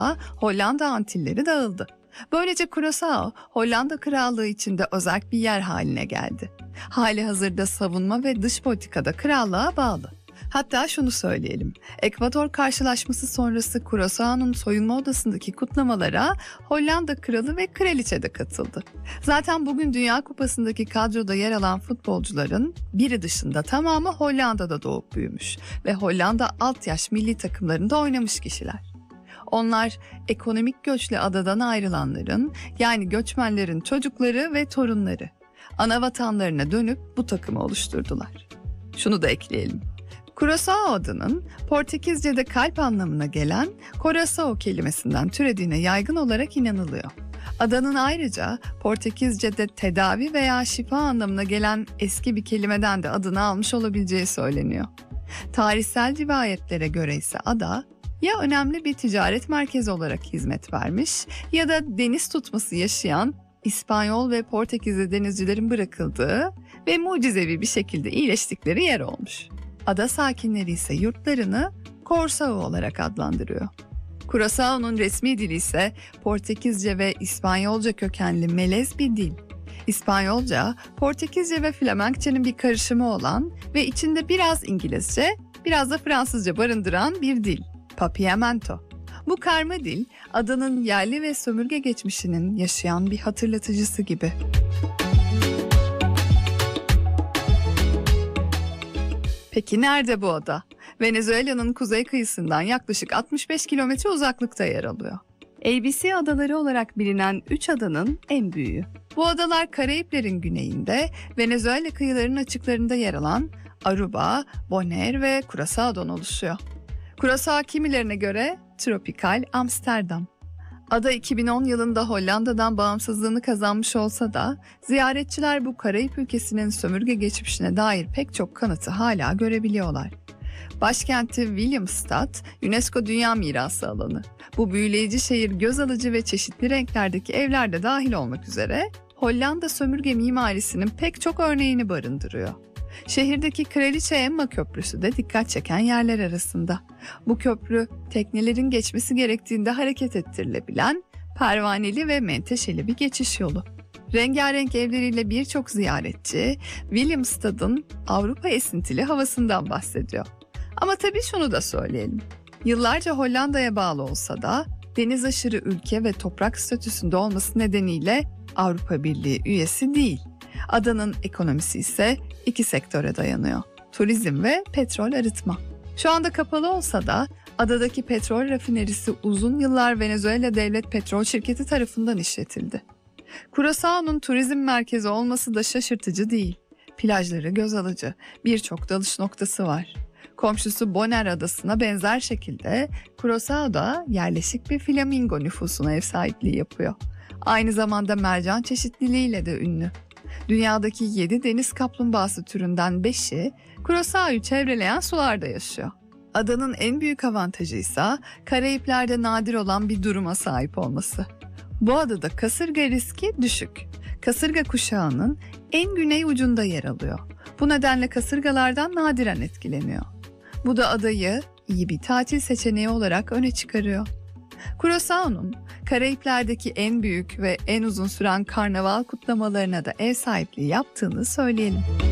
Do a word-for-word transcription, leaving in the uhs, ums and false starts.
Hollanda Antilleri dağıldı. Böylece Curaçao, Hollanda Krallığı içinde özel bir yer haline geldi. Hali hazırda savunma ve dış politikada krallığa bağlı. Hatta şunu söyleyelim, Ekvador karşılaşması sonrası Curaçao'nun soyunma odasındaki kutlamalara Hollanda kralı ve kraliçe de katıldı. Zaten bugün Dünya Kupası'ndaki kadroda yer alan futbolcuların biri dışında tamamı Hollanda'da doğup büyümüş ve Hollanda alt yaş milli takımlarında oynamış kişiler. Onlar ekonomik göçle adadan ayrılanların, yani göçmenlerin çocukları ve torunları. Ana vatanlarına dönüp bu takımı oluşturdular. Şunu da ekleyelim. Curaçao adının Portekizce'de kalp anlamına gelen Coração kelimesinden türediğine yaygın olarak inanılıyor. Adanın ayrıca Portekizce'de tedavi veya şifa anlamına gelen eski bir kelimeden de adını almış olabileceği söyleniyor. Tarihsel rivayetlere göre ise ada ya önemli bir ticaret merkezi olarak hizmet vermiş ya da deniz tutması yaşayan İspanyol ve Portekizli denizcilerin bırakıldığı ve mucizevi bir şekilde iyileştikleri yer olmuş. Ada sakinleri ise yurtlarını Corsao olarak adlandırıyor. Curaçao'nun resmi dili ise Portekizce ve İspanyolca kökenli melez bir dil. İspanyolca, Portekizce ve Flemenkçenin bir karışımı olan ve içinde biraz İngilizce, biraz da Fransızca barındıran bir dil. Papiamento. Bu karma dil, adanın yerli ve sömürge geçmişinin yaşayan bir hatırlatıcısı gibi. Peki nerede bu ada? Venezuela'nın kuzey kıyısından yaklaşık altmış beş kilometre uzaklıkta yer alıyor. A B C adaları olarak bilinen üç adanın en büyüğü. Bu adalar Karayiplerin güneyinde, Venezuela kıyılarının açıklarında yer alan Aruba, Bonaire ve Curaçao'dan oluşuyor. Curaçao kimilerine göre tropikal Amsterdam. Ada iki bin on yılında Hollanda'dan bağımsızlığını kazanmış olsa da ziyaretçiler bu Karayip ülkesinin sömürge geçmişine dair pek çok kanıtı hala görebiliyorlar. Başkenti Willemstad, UNESCO Dünya Mirası alanı. Bu büyüleyici şehir göz alıcı ve çeşitli renklerdeki evler de dahil olmak üzere Hollanda sömürge mimarisinin pek çok örneğini barındırıyor. Şehirdeki Kraliçe Emma Köprüsü de dikkat çeken yerler arasında. Bu köprü teknelerin geçmesi gerektiğinde hareket ettirilebilen pervaneli ve menteşeli bir geçiş yolu. Rengarenk evleriyle birçok ziyaretçi Willemstad'ın Avrupa esintili havasından bahsediyor. Ama tabii şunu da söyleyelim. Yıllarca Hollanda'ya bağlı olsa da deniz aşırı ülke ve toprak statüsünde olması nedeniyle Avrupa Birliği üyesi değil. Adanın ekonomisi ise iki sektöre dayanıyor. Turizm ve petrol arıtma. Şu anda kapalı olsa da adadaki petrol rafinerisi uzun yıllar Venezuela Devlet Petrol Şirketi tarafından işletildi. Curaçao'nun turizm merkezi olması da şaşırtıcı değil. Plajları göz alıcı, birçok dalış noktası var. Komşusu Bonaire adasına benzer şekilde Curaçao da yerleşik bir flamingo nüfusuna ev sahipliği yapıyor. Aynı zamanda mercan çeşitliliğiyle de ünlü. Dünyadaki yedi deniz kaplumbağası türünden beşi Curaçao'yu çevreleyen sularda yaşıyor. Adanın en büyük avantajı ise Karayipler'de nadir olan bir duruma sahip olması. Bu adada kasırga riski düşük. Kasırga kuşağının en güney ucunda yer alıyor. Bu nedenle kasırgalardan nadiren etkileniyor. Bu da adayı iyi bir tatil seçeneği olarak öne çıkarıyor. Curaçao'nun Karayipler'deki en büyük ve en uzun süren karnaval kutlamalarına da ev sahipliği yaptığını söyleyelim.